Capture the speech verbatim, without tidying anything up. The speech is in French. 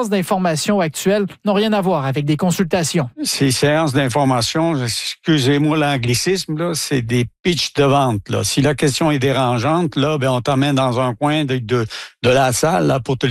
séances d'information actuelles n'ont rien à voir avec des consultations. Ces séances d'information, excusez-moi l'anglicisme, là, c'est des pitchs de vente. Là. Si la question est dérangeante, là, ben, on t'emmène dans un coin de, de, de la salle là, pour te